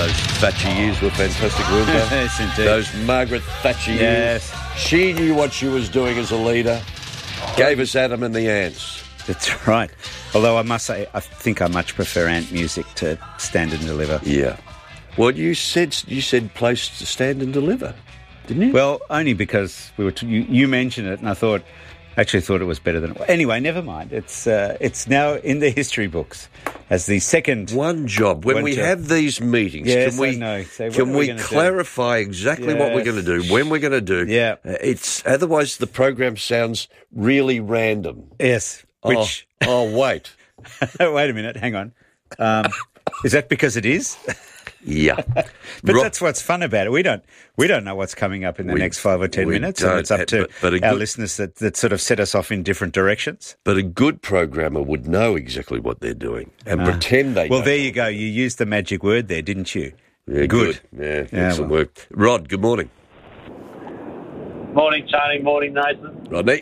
those Thatcher years were fantastic, weren't they? Yes, indeed. Those Margaret Thatcher years. She knew what she was doing as a leader. Gave us Adam and the Ants. That's right. Although I must say, I think I much prefer Ant music to Stand and Deliver. Yeah. Well, you said place to Stand and Deliver, didn't you? Well, only because you mentioned it, and I actually thought it was better than it was. Anyway, never mind. It's now in the history books as the second one job. When we have these meetings, yes, can we clarify exactly what we're going to do, when we're going to do? Yeah. It's otherwise the program sounds really random. Yes. Which? Oh, wait. Wait a minute. Hang on. Is that because it is? Yeah. But that's what's fun about it. We don't know what's coming up in the next 5 or 10 minutes, and it's up to our listeners that sort of set us off in different directions. But a good programmer would know exactly what they're doing and pretend they Well, there you go. You used the magic word there, didn't you? Yeah, good. Yeah, excellent work. Rod, good morning. Morning, Tony. Morning, Nathan. Rodney.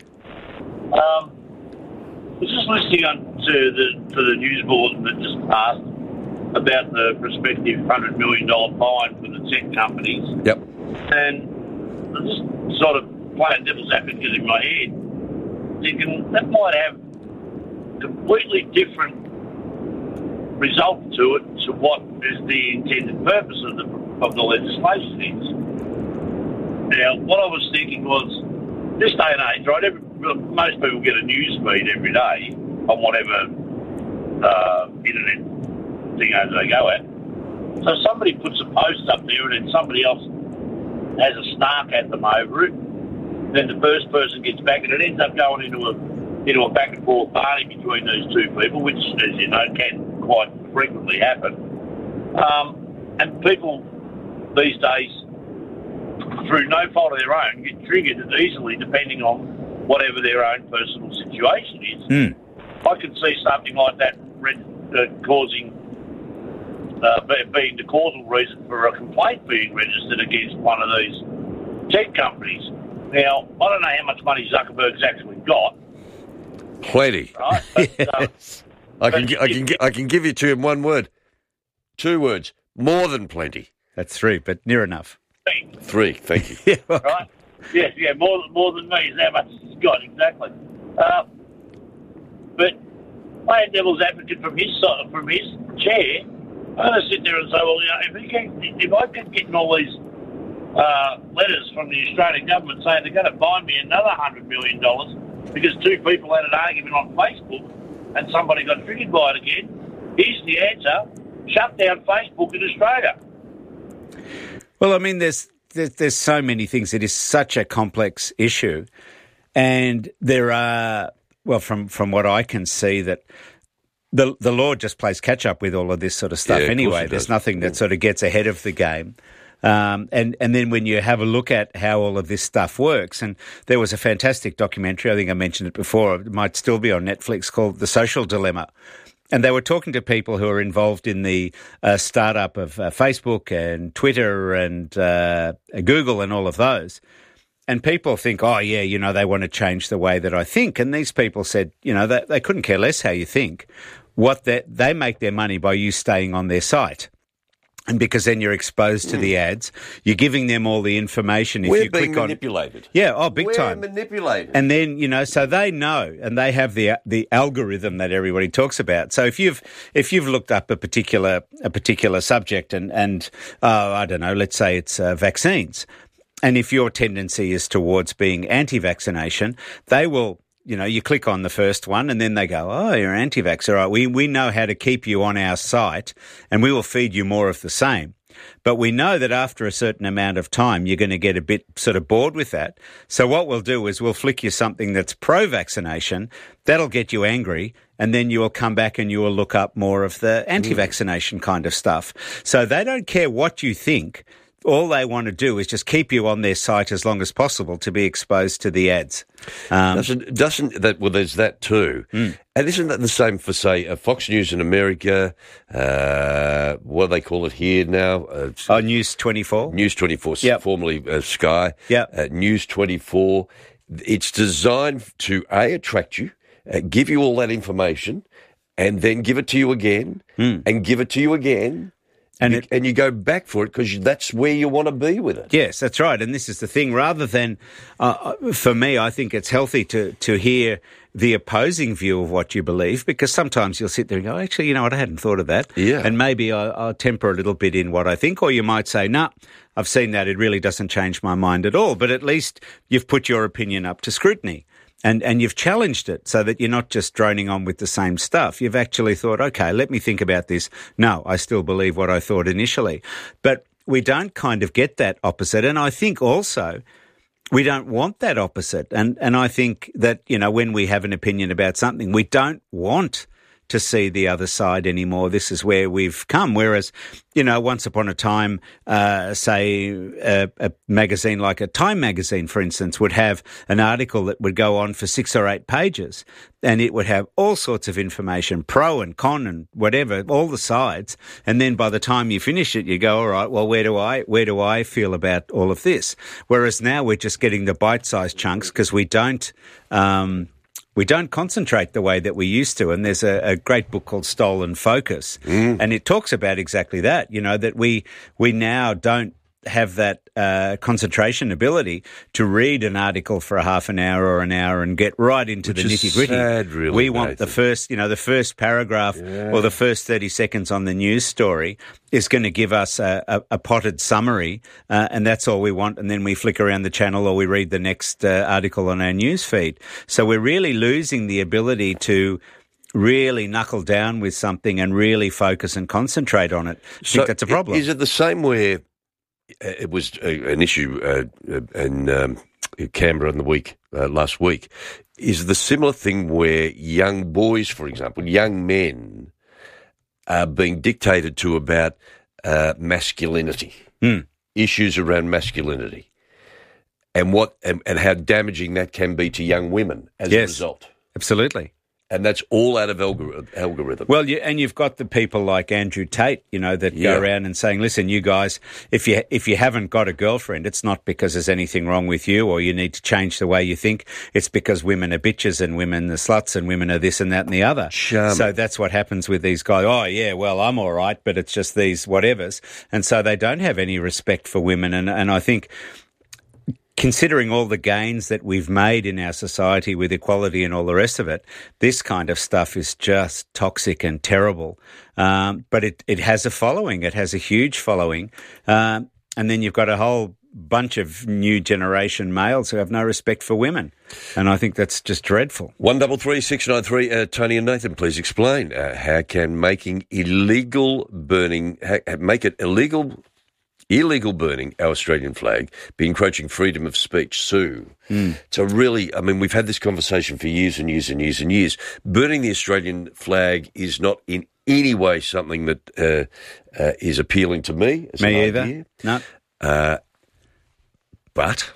I was just listening to the news bulletin that just passed about the prospective $100 million fine for the tech companies. Yep. And I'm just sort of playing devil's advocate in my head, thinking that might have completely different result to it to what is the intended purpose of the legislation is. Now, what I was thinking was, this day and age, right, most people get a news feed every day on whatever internet thing they go at. So somebody puts a post up there and then somebody else has a snark at them over it. Then the first person gets back and it ends up going into a back and forth party between these two people, which, as you know, can quite frequently happen. And people these days, through no fault of their own, get triggered easily depending on whatever their own personal situation is. I could see something like that being the causal reason for a complaint being registered against one of these tech companies. Now, I don't know how much money Zuckerberg's actually got. Plenty. Right? But, yes. I can give you to him one word. 2 words. More than plenty. That's 3, but near enough. 3, thank you. Right? Yeah, more than me is how much he's got, exactly. But playing devil's advocate from his chair, I'm going to sit there and say, well, if I keep getting all these letters from the Australian government saying they're going to fine me another $100 million because 2 people had an argument on Facebook and somebody got triggered by it again, here's the answer: shut down Facebook in Australia. Well, I mean, there's so many things. It is such a complex issue, and there are, well, from what I can see, that the law just plays catch up with all of this sort of stuff anyway. There's nothing that sort of gets ahead of the game. And then when you have a look at how all of this stuff works, and there was a fantastic documentary, I think I mentioned it before, it might still be on Netflix, called The Social Dilemma. And they were talking to people who are involved in the startup of Facebook and Twitter and Google and all of those. And people think, oh, yeah, they want to change the way that I think. And these people said, they couldn't care less how you think. They make their money by you staying on their site. And because then you're exposed to the ads, you're giving them all the information. If We're you being click manipulated. Big time. We're manipulated. And then, so they know, and they have the algorithm that everybody talks about. So if you've looked up a particular subject and I don't know, let's say it's vaccines, and if your tendency is towards being anti-vaccination, they will. You click on the first one and then they go, oh, you're anti-vax. All right, we know how to keep you on our site and we will feed you more of the same. But we know that after a certain amount of time, you're going to get a bit sort of bored with that. So what we'll do is we'll flick you something that's pro-vaccination. That'll get you angry. And then you will come back and you will look up more of the anti-vaccination kind of stuff. So they don't care what you think. All they want to do is just keep you on their site as long as possible to be exposed to the ads. Doesn't that? Well, there's that too. And isn't that the same for, say, Fox News in America? What do they call it here now? News 24. News 24, formerly Sky. News 24. It's designed to attract you, give you all that information, and then give it to you again, and give it to you again. And you go back for it because that's where you want to be with it. Yes, that's right. And this is the thing. Rather than, for me, I think it's healthy to hear the opposing view of what you believe, because sometimes you'll sit there and go, actually, you know what, I hadn't thought of that. Yeah. And maybe I'll temper a little bit in what I think. Or you might say, no, I've seen that. It really doesn't change my mind at all. But at least you've put your opinion up to scrutiny. And you've challenged it so that you're not just droning on with the same stuff. You've actually thought, okay, let me think about this. No, I still believe what I thought initially. But we don't kind of get that opposite. And I think also we don't want that opposite. And I think that, you know, when we have an opinion about something, we don't want to see the other side anymore. This is where we've come. Whereas, you know, once upon a time, say a magazine like a Time magazine, for instance, would have an article that would go on for 6 or 8 pages, and it would have all sorts of information, pro and con and whatever, all the sides. And then by the time you finish it, you go, all right, well, where do I feel about all of this? Whereas now we're just getting the bite-sized chunks because we don't concentrate the way that we used to. And there's a great book called Stolen Focus, and it talks about exactly that, you know, that we now don't have that concentration ability to read an article for a half an hour or an hour and get right into the nitty-gritty. Sad, really, we want Nathan. the first paragraph or the first 30 seconds on the news story is going to give us a potted summary, and that's all we want, and then we flick around the channel or we read the next article on our news feed. So we're really losing the ability to really knuckle down with something and really focus and concentrate on it. I think that's a problem. Is it the same where it was an issue in Canberra in the week last week? Is the similar thing where young boys, for example, young men, are being dictated to about masculinity, issues around masculinity, and and how damaging that can be to young women as a result? Absolutely. And that's all out of algorithm. Well, and you've got the people like Andrew Tate, you know, that go around and saying, listen, you guys, if you haven't got a girlfriend, it's not because there's anything wrong with you or you need to change the way you think. It's because women are bitches and women are sluts and women are this and that and the other. Charming. So that's what happens with these guys. Oh, yeah, well, I'm all right, but it's just these whatevers. And so they don't have any respect for women. And I think, considering all the gains that we've made in our society with equality and all the rest of it, this kind of stuff is just toxic and terrible. But it has a following. It has a huge following. And then you've got a whole bunch of new generation males who have no respect for women. And I think that's just dreadful. 133693, Tony and Nathan, please explain. How can making illegal burning, make it illegal burning our Australian flag be encroaching freedom of speech? Sue. So really, I mean, we've had this conversation for years and years and years and years. Burning the Australian flag is not in any way something that is appealing to me. As Me an either. idea. No. But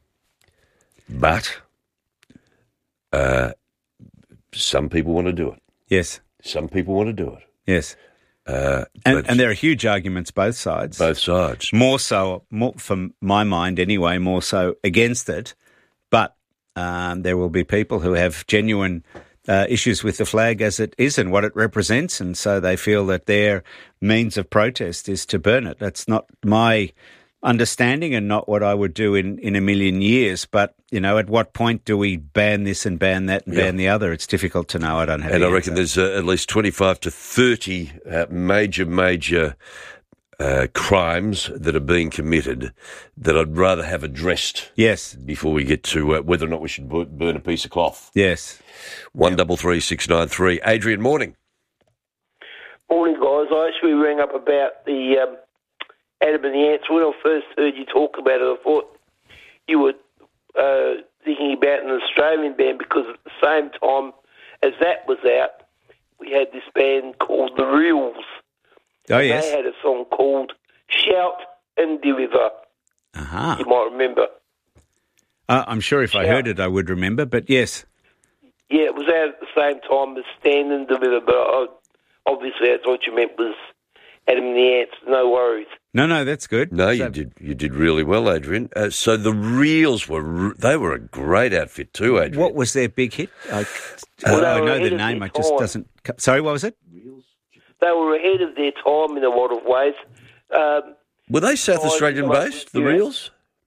some people want to do it. Yes. Some people want to do it. Yes. And there are huge arguments both sides. Both sides. More from my mind anyway, more so against it. But there will be people who have genuine issues with the flag as it is and what it represents, and so they feel that their means of protest is to burn it. That's not my understanding and not what I would do in a million years. But, you know, at what point do we ban this and ban that and ban the other? It's difficult to know. I don't have And the I reckon answer. there's at least 25 to 30 major crimes that are being committed that I'd rather have addressed Yes. before we get to whether or not we should burn a piece of cloth. Yes. 133693. Adrian, morning. Morning, guys. I actually rang up about the Adam and the Ants. When I first heard you talk about it, I thought you were thinking about an Australian band, because at the same time as that was out, we had this band called The Reels. Oh, yes. They had a song called Shout and Deliver. Uh-huh. You might remember. I'm sure if I heard it, I would remember, but yes. Yeah, it was out at the same time as Stand and Deliver, but obviously that's what you meant was Adam and the Ants. No worries. No, that's good. No, you did really well, Adrian. So the Reels they were a great outfit too, Adrian. What was their big hit? I Well, know they were the ahead of name. their It just time. doesn't. Sorry, what was it? they were ahead of their time in a lot of ways. Were they South Australian based, the reels?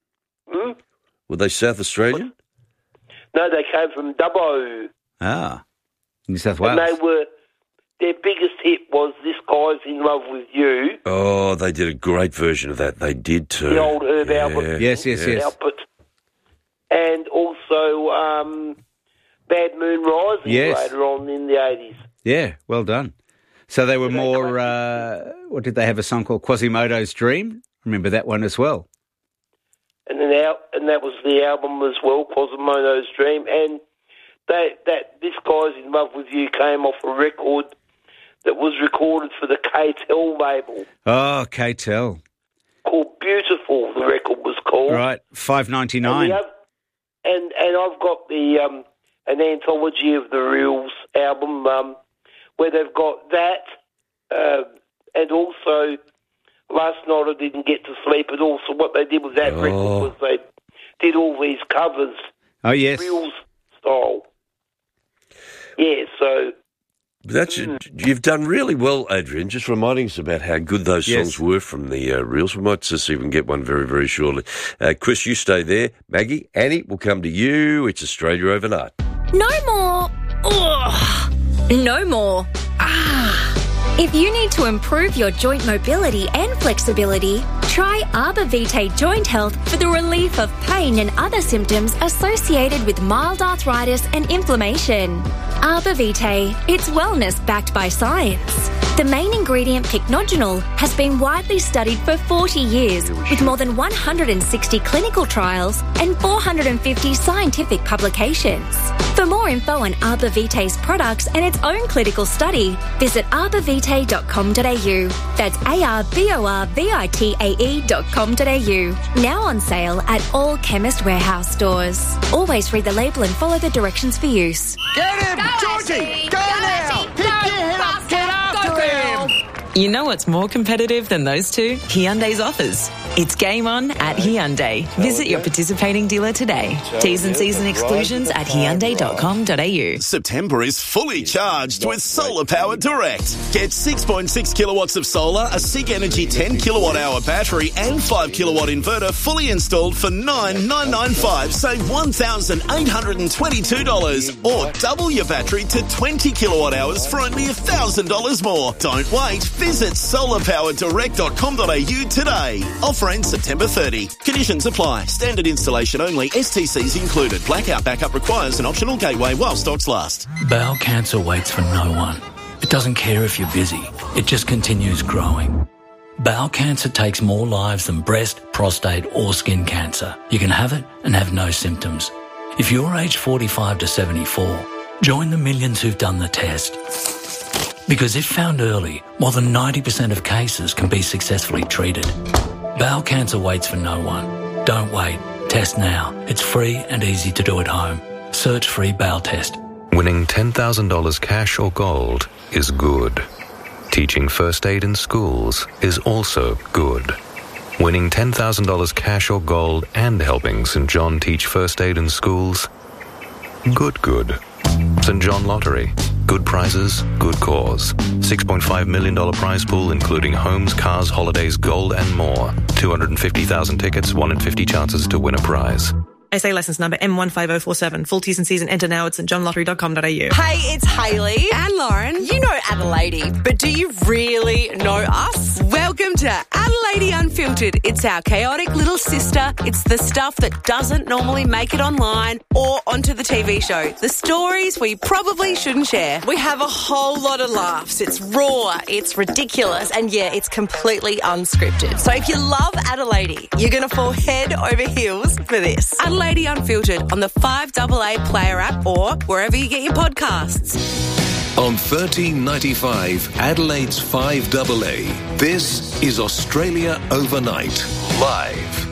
Were they South Australian? No, they came from Dubbo. Ah, New South Wales. And their biggest hit was This Guy's in Love with You. Oh, they did a great version of that. They did too. The old Herb Albert. Yes. Albert. And also Bad Moon Rising later on in the 80s. Yeah, well done. So they were more, what did they have, a song called Quasimodo's Dream? Remember that one as well? And that was the album as well, Quasimodo's Dream. And that This Guy's in Love with You came off a record that was recorded for the K-Tel label. Oh, K-Tel. Called Beautiful, the record was called. Right, $5.99. And I've got the an anthology of the Reels album where they've got that and also Last Night I Didn't Get to Sleep, and also what they did with that record was they did all these covers. Oh, yes. Reels style. Yeah, so... You've done really well, Adrian, just reminding us about how good those songs were from the Reels. We might just see if we can get one very, very shortly. Chris, you stay there. Maggie, Annie, we'll come to you. It's Australia Overnight. No more. Ugh. No more. If you need to improve your joint mobility and flexibility, try Arbor Vitae Joint Health for the relief of pain and other symptoms associated with mild arthritis and inflammation. Arbor Vitae, it's wellness backed by science. The main ingredient, pycnogenol, has been widely studied for 40 years with more than 160 clinical trials and 450 scientific publications. For more info on Arbor Vitae's products and its own clinical study, visit arborvitae.com.au. That's arborvitae.com.au. Now on sale at all Chemist Warehouse stores. Always read the label and follow the directions for use. Get him! Georgie! Go now! Pick your head up! Get after him! You know what's more competitive than those two? Hyundai's offers. It's game on at Hyundai. Visit your participating dealer today. T's and C's and exclusions at Hyundai.com.au. September is fully charged with Solar Power Direct. Get 6.6 kilowatts of solar, a SIG Energy 10 kilowatt hour battery and 5 kilowatt inverter fully installed for $9,995. Save $1,822 or double your battery to 20 kilowatt hours for only $1,000 more. Don't wait. Visit solarpowerdirect.com.au today. Offer ends September 30. Conditions apply. Standard installation only. STCs included. Blackout backup requires an optional gateway while stocks last. Bowel cancer waits for no one. It doesn't care if you're busy. It just continues growing. Bowel cancer takes more lives than breast, prostate or skin cancer. You can have it and have no symptoms. If you're aged 45 to 74, join the millions who've done the test. Because if found early, more than 90% of cases can be successfully treated. Bowel cancer waits for no one. Don't wait. Test now. It's free and easy to do at home. Search free bowel test. Winning $10,000 cash or gold is good. Teaching first aid in schools is also good. Winning $10,000 cash or gold and helping St. John teach first aid in schools? Good. St. John Lottery. Good prizes, good cause. $6.5 million prize pool including homes, cars, holidays, gold and more. 250,000 tickets, 1 in 50 chances to win a prize. SA license number M15047. Full T's and C's and enter now at stjohnlottery.com.au. Hey, it's Hayley and Lauren. You know Adelaide, but do you really know us? Welcome to Adelaide Unfiltered. It's our chaotic little sister. It's the stuff that doesn't normally make it online or onto the TV show. The stories we probably shouldn't share. We have a whole lot of laughs. It's raw, it's ridiculous, and yeah, it's completely unscripted. So if you love Adelaide, you're going to fall head over heels for this. Adelaide Unfiltered on the 5AA Player app or wherever you get your podcasts. On 1395 Adelaide's 5AA, this is Australia Overnight, live.